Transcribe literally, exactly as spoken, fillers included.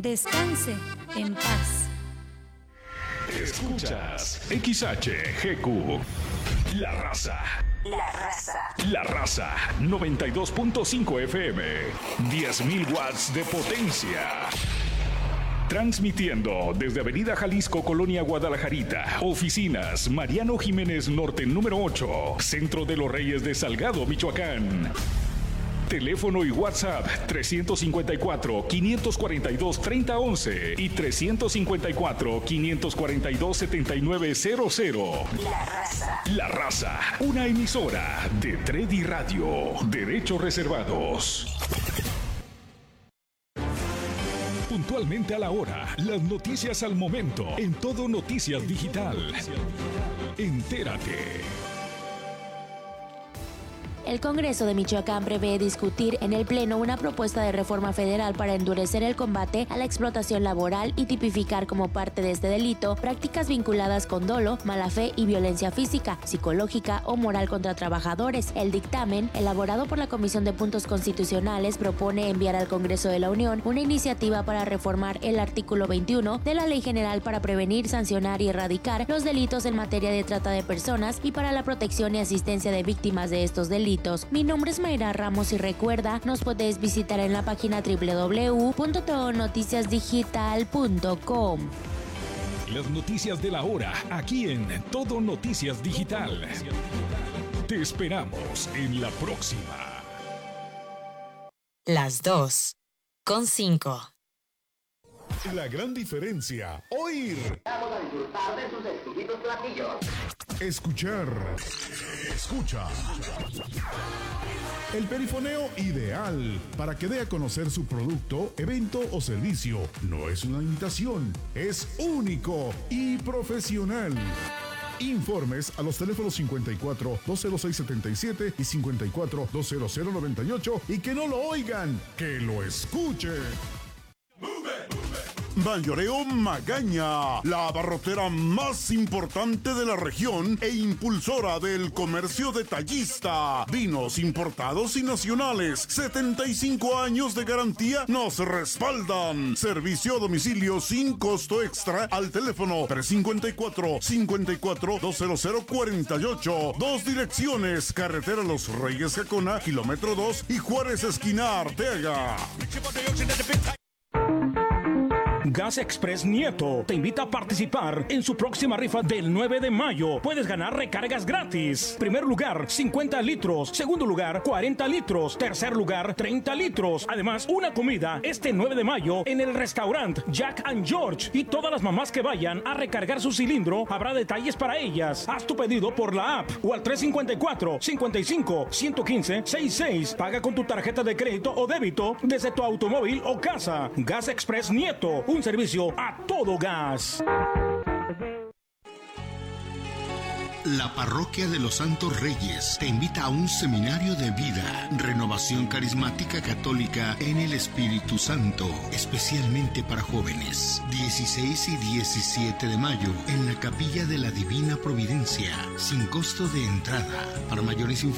Descanse en paz. Escuchas X H G Q, La Raza. La Raza. La Raza, noventa y dos punto cinco F M, diez mil watts de potencia. Transmitiendo desde Avenida Jalisco, Colonia Guadalajarita. Oficinas Mariano Jiménez Norte número ocho, Centro de los Reyes de Salgado, Michoacán. Teléfono y WhatsApp tres cinco cuatro, cinco cuatro dos, tres cero uno uno y tres cinco cuatro, cinco cuatro dos, siete nueve cero cero. La Raza. La Raza, una emisora de Tredi Radio. Derechos reservados. Puntualmente a la hora, las noticias al momento, en Todo Noticias Digital. Entérate. El Congreso de Michoacán prevé discutir en el Pleno una propuesta de reforma federal para endurecer el combate a la explotación laboral y tipificar como parte de este delito prácticas vinculadas con dolo, mala fe y violencia física, psicológica o moral contra trabajadores. El dictamen, elaborado por la Comisión de Puntos Constitucionales, propone enviar al Congreso de la Unión una iniciativa para reformar el artículo veintiuno de la Ley General para prevenir, sancionar y erradicar los delitos en materia de trata de personas y para la protección y asistencia de víctimas de estos delitos. Mi nombre es Mayra Ramos y recuerda, nos puedes visitar en la página doble u doble u doble u punto todo noticias digital punto com. Las noticias de la hora, aquí en Todo Noticias Digital. Te esperamos en la próxima. Las dos con cinco. La gran diferencia, oír. Vamos a disfrutar de sus exquisitos platillos. Escuchar. Escucha. El perifoneo ideal para que dé a conocer su producto, evento o servicio. No es una imitación, es único y profesional. Informes a los teléfonos cincuenta y cuatro, dos cero seis, setenta y siete y cincuenta y cuatro, dos cero cero, noventa y ocho y que no lo oigan, que lo escuchen. Mayoreo Magaña, la abarrotera más importante de la región e impulsora del comercio detallista. Vinos importados y nacionales, setenta y cinco años de garantía nos respaldan. Servicio a domicilio sin costo extra al teléfono tres cinco cuatro, cincuenta y cuatro, dos cero cero, cuarenta y ocho. Dos direcciones, carretera Los Reyes Jacona, kilómetro dos y Juárez esquina Arteaga. Gas Express Nieto te invita a participar en su próxima rifa del nueve de mayo. Puedes ganar recargas gratis. Primer lugar, cincuenta litros. Segundo lugar, cuarenta litros. Tercer lugar, treinta litros. Además, una comida este nueve de mayo en el restaurante Jack and George. Y todas las mamás que vayan a recargar su cilindro, habrá detalles para ellas. Haz tu pedido por la app o al tres cinco cuatro, cincuenta y cinco, ciento quince, sesenta y seis. Paga con tu tarjeta de crédito o débito desde tu automóvil o casa. Gas Express Nieto, un servicio a todo gas. La Parroquia de los Santos Reyes te invita a un seminario de vida, renovación carismática católica en el Espíritu Santo, especialmente para jóvenes. dieciséis y diecisiete de mayo en la Capilla de la Divina Providencia, sin costo de entrada. Para mayores informaciones,